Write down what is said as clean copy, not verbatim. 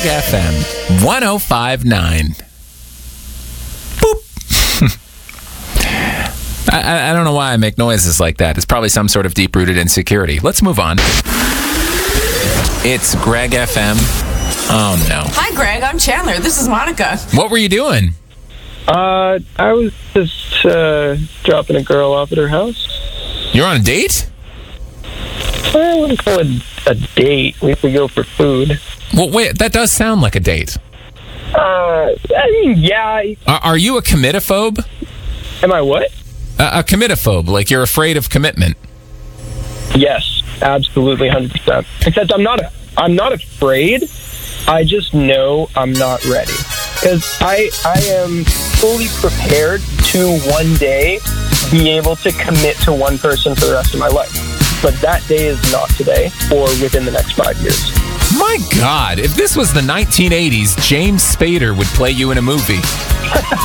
Greg FM 105.9. I don't know why I make noises like that. It's probably some sort of deep-rooted insecurity. Let's move on. It's Greg FM. Oh, no. Hi, Greg. I'm Chandler. This is Monica. What were you doing? I was just dropping a girl off at her house. You're on a date? I wouldn't call it a date. We go for food. Well, wait, that does sound like a date. I mean, yeah. Are you a committophobe? Am I what? A committophobe, like you're afraid of commitment. Yes, absolutely, 100%. Except I'm not afraid. I just know I'm not ready. Because I am fully prepared to one day be able to commit to one person for the rest of my life. But that day is not today or within the next 5 years. My God, if this was the 1980s, James Spader would play you in a movie.